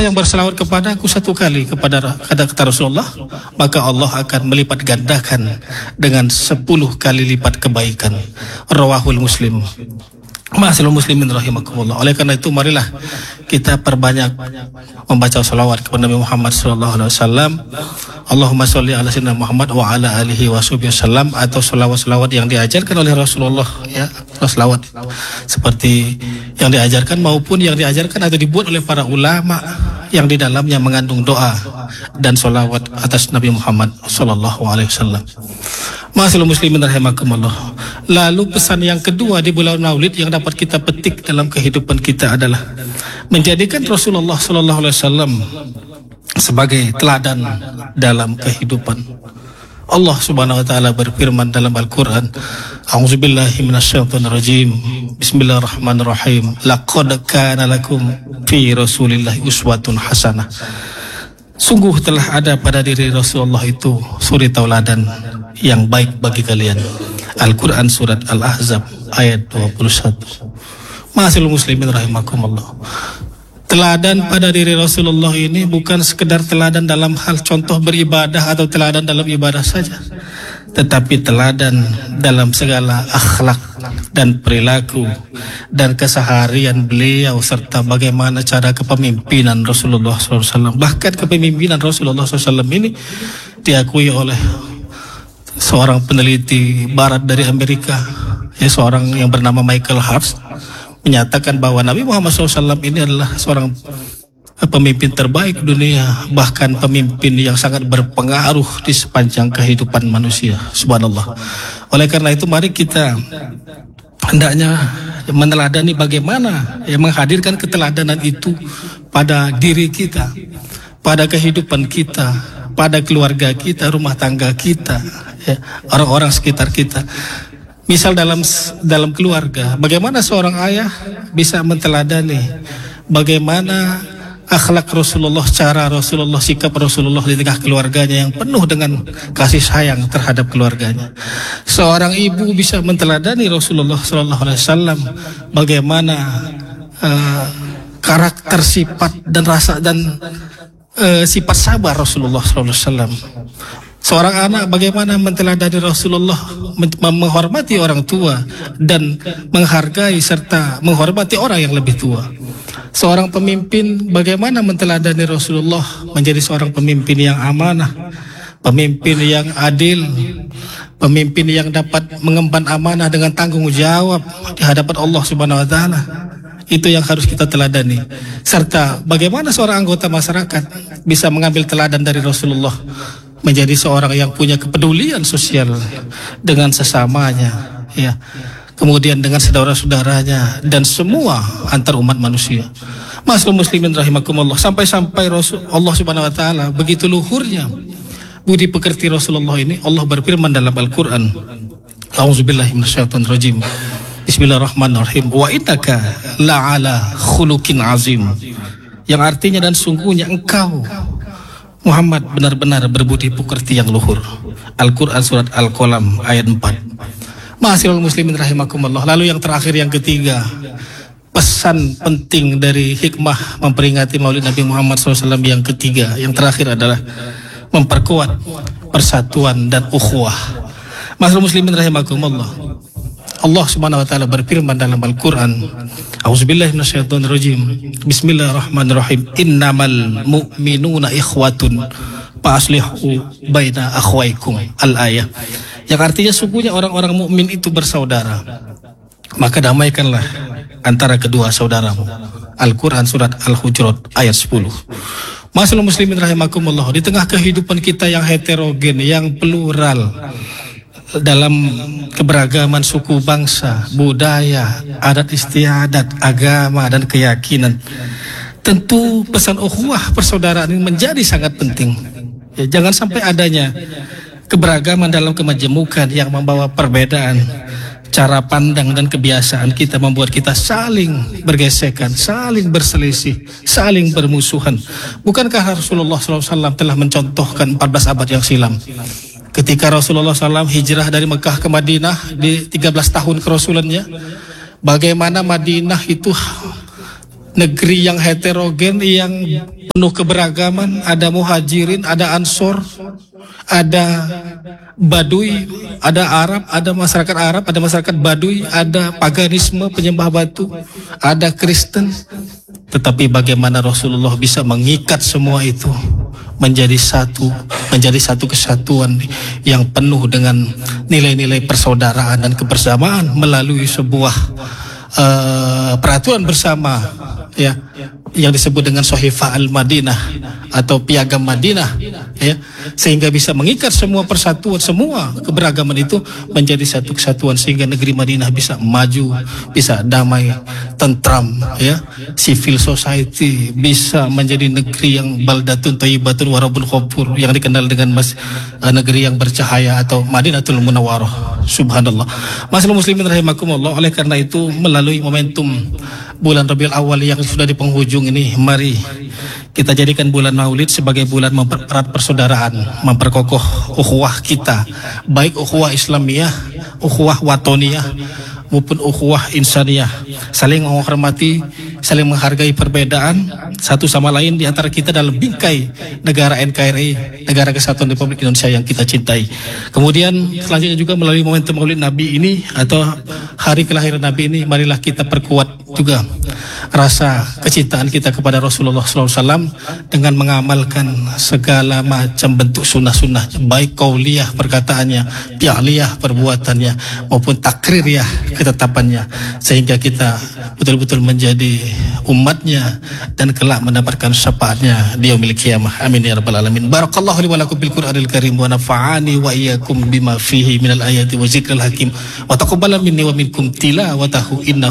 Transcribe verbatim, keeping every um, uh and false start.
siapa yang berselawat kepada aku satu kali kepada kata kata Rasulullah, maka Allah akan melipat gandakan dengan sepuluh kali lipat kebaikan. Rawahul Muslim. Ma'asyiral muslimin rahimakumullah. Oleh karena itu marilah kita perbanyak membaca salawat kepada Nabi Muhammad sallallahu alaihi wasallam. Allahumma sholli ala sayyidina Muhammad wa ala alihi wasallam, atau salawat-salawat yang diajarkan oleh Rasulullah, ya, salawat seperti yang diajarkan maupun yang diajarkan atau dibuat oleh para ulama yang di dalamnya mengandung doa dan salawat atas Nabi Muhammad sallallahu alaihi wasallam. Ma'asyiral muslimin rahimakumullah. Lalu pesan yang kedua di bulan Maulid yang dapat kita petik dalam kehidupan kita adalah menjadikan Rasulullah sallallahu alaihi wasallam sebagai teladan dalam kehidupan. Allah Subhanahu wa taala berfirman dalam Al-Qur'an, A'udzubillahi minasyaitonirrajim. Bismillahirrahmanirrahim. Laqad kana lakum fi Rasulillahi uswatun hasanah. Sungguh telah ada pada diri Rasulullah itu suri tauladan yang baik bagi kalian. Al-Quran surat Al-Ahzab ayat dua puluh satu. Ma'asyiral muslimin rahimakumullah. Teladan pada diri Rasulullah ini bukan sekedar teladan dalam hal contoh beribadah atau teladan dalam ibadah saja, tetapi teladan dalam segala akhlak dan perilaku dan keseharian beliau, serta bagaimana cara kepemimpinan Rasulullah shallallahu alaihi wasallam. Bahkan kepemimpinan Rasulullah shallallahu alaihi wasallam ini diakui oleh seorang peneliti barat dari Amerika, ya, seorang yang bernama Michael Hart, menyatakan bahwa Nabi Muhammad shallallahu alaihi wasallam ini adalah seorang pemimpin terbaik dunia, bahkan pemimpin yang sangat berpengaruh di sepanjang kehidupan manusia. Subhanallah. Oleh karena itu mari kita hendaknya meneladani bagaimana ya, menghadirkan keteladanan itu pada diri kita, pada kehidupan kita, pada keluarga kita, rumah tangga kita, ya, orang-orang sekitar kita. Misal dalam dalam keluarga, bagaimana seorang ayah bisa menteladani bagaimana akhlak Rasulullah, cara Rasulullah, sikap Rasulullah di tengah keluarganya yang penuh dengan kasih sayang terhadap keluarganya. Seorang ibu bisa menteladani Rasulullah Sallallahu Alaihi Wasallam bagaimana uh, karakter, sifat dan rasa dan uh, sifat sabar Rasulullah Sallallahu Alaihi Wasallam. Seorang anak bagaimana menteladani Rasulullah, menghormati orang tua dan menghargai serta menghormati orang yang lebih tua. Seorang pemimpin bagaimana menteladani Rasulullah menjadi seorang pemimpin yang amanah, pemimpin yang adil, pemimpin yang dapat mengemban amanah dengan tanggung jawab di hadapan Allah Subhanahu wa taala. Itu yang harus kita teladani. Serta bagaimana seorang anggota masyarakat bisa mengambil teladan dari Rasulullah menjadi seorang yang punya kepedulian sosial dengan sesamanya, ya, kemudian dengan saudara-saudaranya dan semua antar umat manusia. Ma'asyiral muslimin rahimakumullah, sampai-sampai Rasul Allah Subhanahu wa taala begitu luhurnya budi pekerti Rasulullah ini, Allah berfirman dalam Al-Qur'an, A'udzubillahi minasyaitonirrajim. Bismillahirrahmanirrahim. Wa innaka la'ala khuluqin azim. Yang artinya dan sungguhnya engkau Muhammad benar-benar berbudi pekerti yang luhur. Al-Quran surat Al-Qalam ayat empat. Ma'asyiral muslimin rahimakumullah. Lalu yang terakhir, yang ketiga, pesan penting dari hikmah memperingati Maulid Nabi Muhammad shallallahu alaihi wasallam yang ketiga, yang terakhir adalah memperkuat persatuan dan ukhuwah. Ma'asyiral muslimin rahimakumullah. Allah Subhanahu wa taala berfirman dalam Al-Qur'an, A'udzubillahi minasyaitonirrajim. Bismillahirrahmanirrahim. Innamal mu'minuna ikhwatun fa'aslihu baina akhwaikum. Al-ayah. Yang artinya sungguhnya orang-orang mukmin itu bersaudara, maka damaikanlah antara kedua saudaramu. Al-Qur'an surat Al-Hujurat ayat sepuluh. Ma'asyiral muslimin rahimakumullah, di tengah kehidupan kita yang heterogen, yang plural, dalam keberagaman suku, bangsa, budaya, adat istiadat, agama dan keyakinan, tentu pesan ukhuwah persaudaraan ini menjadi sangat penting. Ya, jangan sampai adanya keberagaman dalam kemajemukan yang membawa perbedaan cara pandang dan kebiasaan kita, membuat kita saling bergesekan, saling berselisih, saling bermusuhan. Bukankah Rasulullah shallallahu alaihi wasallam telah mencontohkan empat belas abad yang silam, ketika Rasulullah shallallahu alaihi wasallam hijrah dari Mekah ke Madinah di tiga belas tahun kerasulannya, bagaimana Madinah itu negeri yang heterogen, yang penuh keberagaman, ada muhajirin, ada ansor, ada Baduy, ada Arab, ada masyarakat Arab, ada masyarakat Baduy, ada paganisme, penyembah batu, ada Kristen. Tetapi bagaimana Rasulullah bisa mengikat semua itu menjadi satu, menjadi satu kesatuan yang penuh dengan nilai-nilai persaudaraan dan kebersamaan melalui sebuah uh, peraturan bersama, ya, yang disebut dengan Sohifah Al-Madinah atau Piagam Madinah, ya, sehingga bisa mengikat semua persatuan, semua keberagaman itu menjadi satu kesatuan, sehingga negeri Madinah bisa maju, bisa damai, tentram, ya, civil society, bisa menjadi negeri yang baldatun thayyibatun wa rabbun ghafur, yang dikenal dengan mas, uh, negeri yang bercahaya atau Madinatul Munawwarah. Subhanallah. Masyaallah muslimin rahimakumullah. Oleh karena itu, melalui momentum bulan Rabiul Awal yang sudah di penghujung ini, mari kita jadikan bulan Maulid sebagai bulan mempererat persaudaraan, memperkokoh ukhuwah kita, baik ukhuwah Islamiyah, ukhuwah watoniyah maupun ukhuwah insaniyah, saling menghormati, saling menghargai perbedaan satu sama lain di antara kita dalam bingkai negara N K R I, Negara Kesatuan Republik Indonesia yang kita cintai. Kemudian selanjutnya juga melalui momentum Maulid Nabi ini atau hari kelahiran Nabi ini, marilah kita perkuat juga rasa kecintaan kita kepada Rasulullah shallallahu alaihi wasallam dengan mengamalkan segala macam bentuk sunnah-sunnah, baik qauliyah perkataannya, fi'liyah perbuatannya, maupun takririah ketetapannya, sehingga kita betul-betul menjadi umatnya dan kelak mendapatkan syafaatnya di yaumil qiyamah. Amin ya rabbal alamin. Barakallahu li wa lakum bil Qur'anil karim wa nafa'ani wa iyyakum bima fihi minal ayati wa zikril hakim wa taqabbala minni wa minkum tilawatahu innahu